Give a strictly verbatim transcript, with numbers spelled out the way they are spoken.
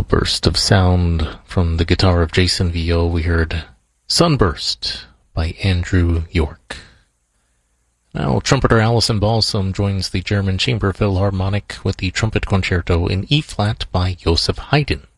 A burst of sound from the guitar of Jason Vio. We heard Sunburst by Andrew York. Now, trumpeter Alison Balsam joins the German Chamber Philharmonic with the Trumpet Concerto in E-flat by Joseph Haydn.